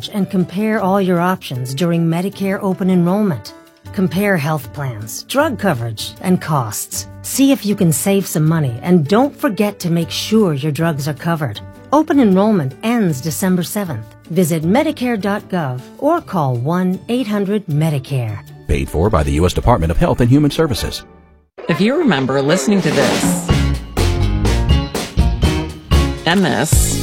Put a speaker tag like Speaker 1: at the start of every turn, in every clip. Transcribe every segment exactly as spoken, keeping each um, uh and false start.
Speaker 1: coverage and compare all your options during Medicare open enrollment. Compare health plans, drug coverage, and costs. See if you can save some money, and don't forget to make sure your drugs are covered. Open enrollment ends December seventh. Visit Medicare dot gov or call one eight hundred Medicare.
Speaker 2: Paid for by the U S Department of Health and Human Services.
Speaker 3: If you remember listening to this, and this,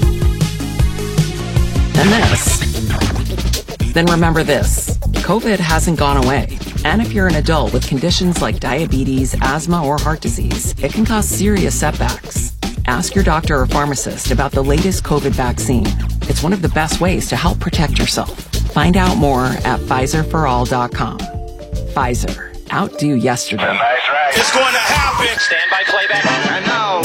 Speaker 3: and this, then remember this. COVID hasn't gone away. And if you're an adult with conditions like diabetes, asthma, or heart disease, it can cause serious setbacks. Ask your doctor or pharmacist about the latest COVID vaccine. It's one of the best ways to help protect yourself. Find out more at Pfizer for all dot com. Pfizer. Outdo yesterday.
Speaker 4: Nice ride.
Speaker 5: It's going to happen.
Speaker 4: Stand by playback. I know.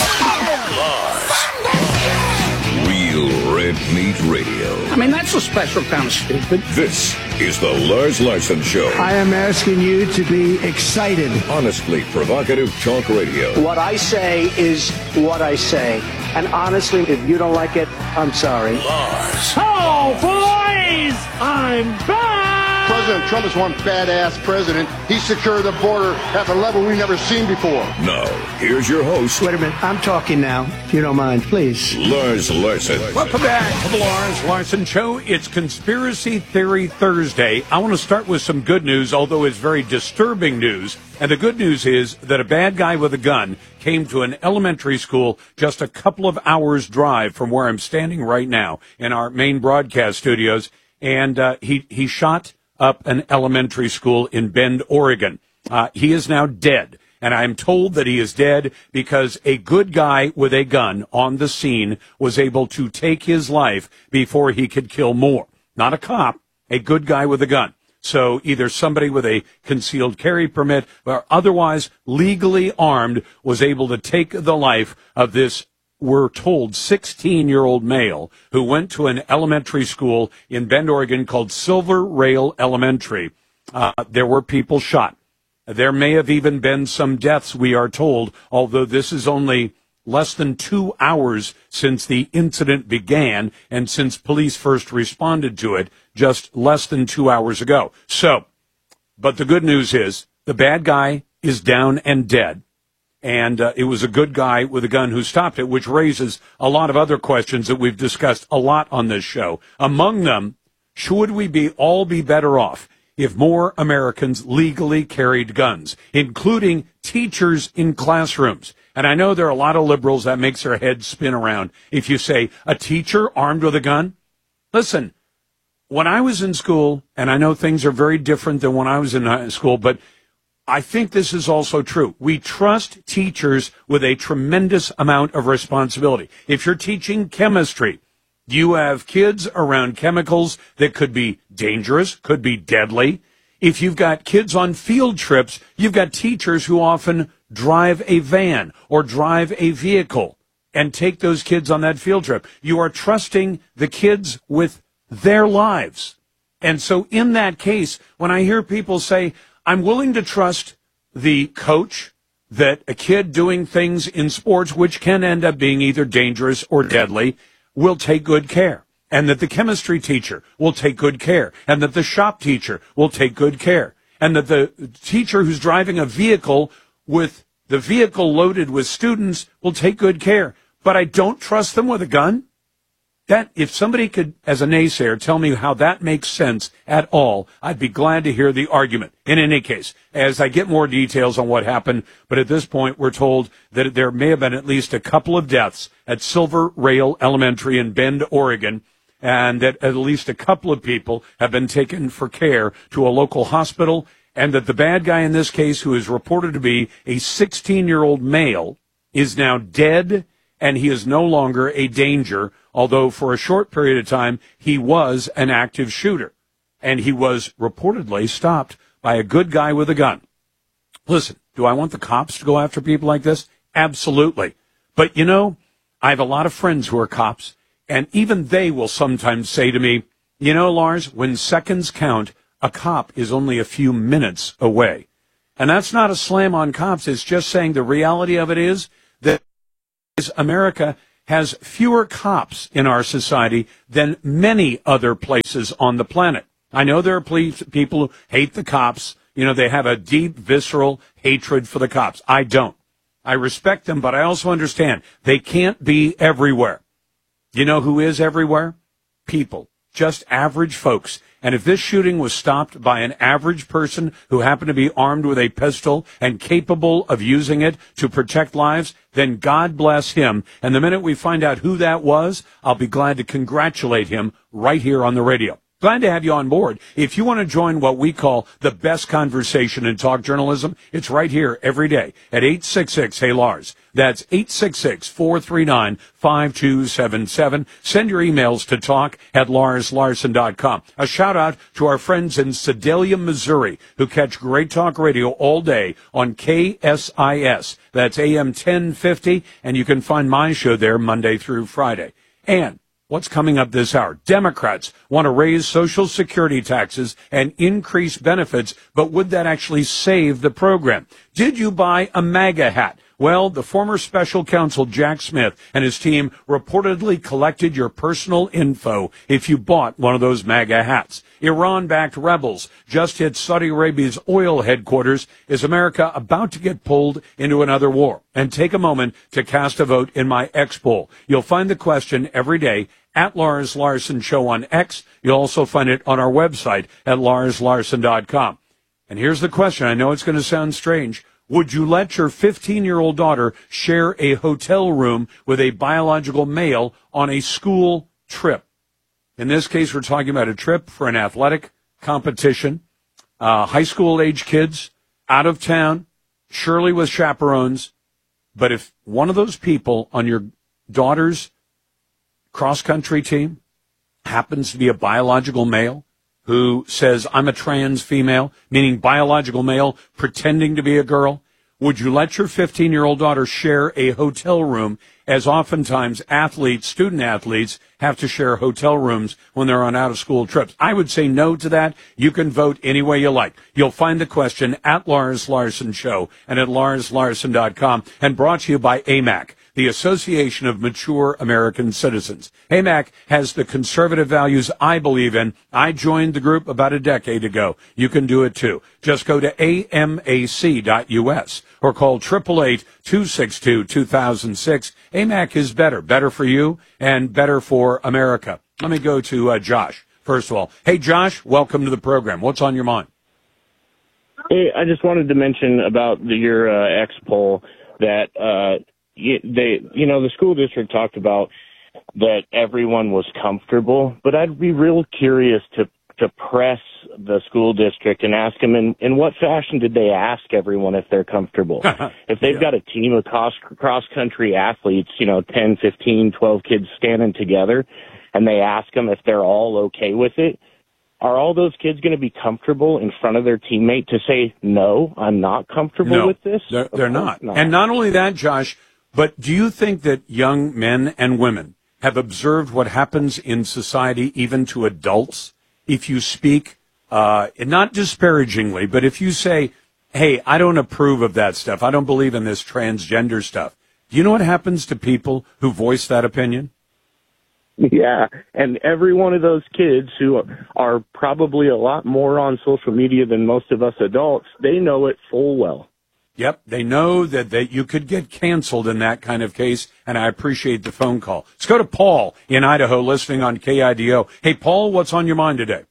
Speaker 6: Real Red Meat Radio.
Speaker 7: I mean, that's a special kind of stupid.
Speaker 6: This is the Lars Larson Show.
Speaker 8: I am asking you to be excited.
Speaker 6: Honestly provocative talk radio.
Speaker 9: What I say is what I say. And honestly, if you don't like it, I'm sorry.
Speaker 6: Lars.
Speaker 10: Oh, boys! I'm back!
Speaker 11: President Trump is one badass president. He secured the border at a level we've never seen before.
Speaker 6: Now, here's your host.
Speaker 8: Wait a minute. I'm talking now, if you don't mind, please.
Speaker 6: Lars Larson.
Speaker 5: Welcome back to the Lars Larson Show. It's Conspiracy Theory Thursday. I want to start with some good news, although it's very disturbing news. And the good news is that a bad guy with a gun came to an elementary school just a couple of hours' drive from where I'm standing right now in our main broadcast studios. And uh, he, he shot up an elementary school in Bend, Oregon. Uh, he is now dead. And I'm told that he is dead because a good guy with a gun on the scene was able to take his life before he could kill more. Not a cop, a good guy with a gun. So either somebody with a concealed carry permit or otherwise legally armed was able to take the life of this, we're told, sixteen-year-old male who went to an elementary school in Bend, Oregon called Silver Rail Elementary. Uh, there were people shot. There may have even been some deaths, we are told, although this is only less than two hours since the incident began and since police first responded to it just less than two hours ago. So, but the good news is the bad guy is down and dead. And uh, it was a good guy with a gun who stopped it, which raises a lot of other questions that we've discussed a lot on this show. Among them, should we be all be better off if more Americans legally carried guns, including teachers in classrooms? And I know there are a lot of liberals that makes their heads spin around if you say a teacher armed with a gun. Listen, when I was in school, and I know things are very different than when I was in high school, but I think this is also true. We trust teachers with a tremendous amount of responsibility. If you're teaching chemistry, you have kids around chemicals that could be dangerous, could be deadly. If you've got kids on field trips, you've got teachers who often drive a van or drive a vehicle and take those kids on that field trip. You are trusting the kids with their lives. And so in that case, when I hear people say, I'm willing to trust the coach that a kid doing things in sports, which can end up being either dangerous or deadly, will take good care. And that the chemistry teacher will take good care. And that the shop teacher will take good care. And that the teacher who's driving a vehicle with the vehicle loaded with students will take good care. But I don't trust them with a gun? That, if somebody could, as a naysayer, tell me how that makes sense at all, I'd be glad to hear the argument. In any case, as I get more details on what happened, but at this point we're told that there may have been at least a couple of deaths at Silver Rail Elementary in Bend, Oregon, and that at least a couple of people have been taken for care to a local hospital, and that the bad guy in this case, who is reported to be a sixteen-year-old male, is now dead, and he is no longer a danger, although for a short period of time he was an active shooter. And he was reportedly stopped by a good guy with a gun. Listen, do I want the cops to go after people like this? Absolutely. But, you know, I have a lot of friends who are cops, and even they will sometimes say to me, you know, Lars, when seconds count, a cop is only a few minutes away. And that's not a slam on cops. It's just saying the reality of it is that America has fewer cops in our society than many other places on the planet. I know there are police, people who hate the cops. You know, they have a deep, visceral hatred for the cops. I don't. I respect them, but I also understand they can't be everywhere. You know who is everywhere? People. Just average folks. And if this shooting was stopped by an average person who happened to be armed with a pistol and capable of using it to protect lives, then God bless him. And the minute we find out who that was, I'll be glad to congratulate him right here on the radio. Glad to have you on board. If you want to join what we call the best conversation in talk journalism, it's right here every day at eight six six, hey Lars. That's eight six six, four three nine, five two seven seven. Send your emails to talk at lars larson dot com. A shout out to our friends in Sedalia, Missouri, who catch Great Talk Radio all day on K S I S. That's A M ten fifty, and you can find my show there Monday through Friday. And what's coming up this hour? Democrats want to raise Social Security taxes and increase benefits, but would that actually save the program? Did you buy a MAGA hat? Well, the former special counsel Jack Smith and his team reportedly collected your personal info if you bought one of those MAGA hats. Iran-backed rebels just hit Saudi Arabia's oil headquarters. Is America about to get pulled into another war? And take a moment to cast a vote in my X poll. You'll find the question every day at Lars Larson Show on X. You'll also find it on our website at lars larson dot com. And here's the question. I know it's going to sound strange. Would you let your fifteen-year-old daughter share a hotel room with a biological male on a school trip? In this case, we're talking about a trip for an athletic competition, uh, high school-age kids, out of town, surely with chaperones. But if one of those people on your daughter's cross-country team happens to be a biological male who says, I'm a trans female, meaning biological male pretending to be a girl, would you let your fifteen-year-old daughter share a hotel room, as oftentimes athletes, student athletes, have to share hotel rooms when they're on out-of-school trips? I would say no to that. You can vote any way you like. You'll find the question at Lars Larson Show and at lars larson dot com, and brought to you by A M A C, the Association of Mature American Citizens. A M A C has the conservative values I believe in. I joined the group about a decade ago. You can do it too. Just go to A M A C dot U S or call eight eight eight, two six two, two thousand six. A M A C is better. Better for you and better for America. Let me go to uh, Josh, first of all. Hey, Josh, welcome to the program. What's on your mind?
Speaker 12: Hey, I just wanted to mention about the, your uh, X poll that uh, they, you know, the school district talked about that everyone was comfortable, but I'd be real curious to to press the school district and ask them in, in what fashion did they ask everyone if they're comfortable? If they've yeah. got a team of cross, cross-country athletes, you know, ten, fifteen, twelve kids standing together, and they ask them if they're all okay with it, are all those kids going to be comfortable in front of their teammate to say, no, I'm not comfortable
Speaker 5: no,
Speaker 12: with this?
Speaker 5: They're, they're not. not. And not only that, Josh, but do you think that young men and women have observed what happens in society, even to adults? If you speak, uh, not disparagingly, but if you say, hey, I don't approve of that stuff, I don't believe in this transgender stuff, do you know what happens to people who voice that opinion?
Speaker 12: Yeah, and every one of those kids who are probably a lot more on social media than most of us adults, they know it full well.
Speaker 5: Yep, they know that, that you could get canceled in that kind of case, and I appreciate the phone call. Let's go to Paul in Idaho, listening on K I D O. Hey, Paul, what's on your mind today?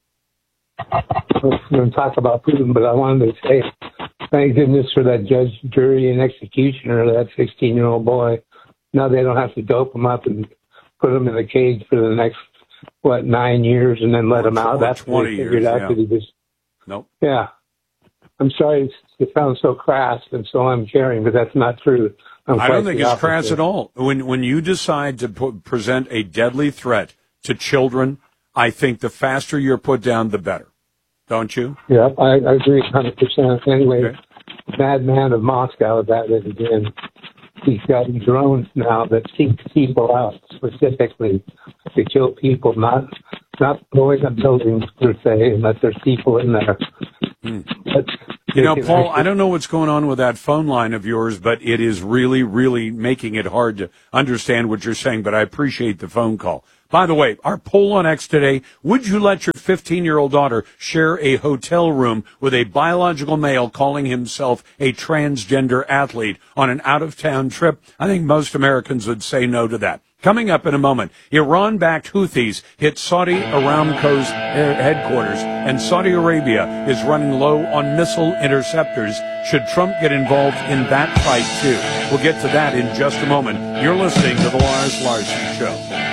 Speaker 13: I was going to talk about Putin, but I wanted to say thank goodness for that judge, jury, and executioner, that sixteen-year-old boy. Now they don't have to dope him up and put him in a cage for the next, what, nine years and then let him out. That's what they figured out that he was.
Speaker 5: Nope.
Speaker 13: Yeah. I'm sorry it sounds so crass and so uncaring, but that's not true. I'm
Speaker 5: I don't think it's crass at all. When when you decide to put, present a deadly threat to children, I think the faster you're put down, the better. Don't you?
Speaker 13: Yeah, I, I agree one hundred percent. Anyway, okay. Madman of Moscow is at it again. He's got drones now that seek people out specifically to kill people, not not blowing up buildings per se, unless there's people in there. Mm. But
Speaker 5: You know, Paul, I don't know what's going on with that phone line of yours, but it is really, really making it hard to understand what you're saying, but I appreciate the phone call. By the way, our poll on X today, would you let your fifteen-year-old daughter share a hotel room with a biological male calling himself a transgender athlete on an out-of-town trip? I think most Americans would say no to that. Coming up in a moment, Iran-backed Houthis hit Saudi Aramco's headquarters, and Saudi Arabia is running low on missile interceptors. Should Trump get involved in that fight, too? We'll get to that in just a moment. You're listening to The Lars Larson Show.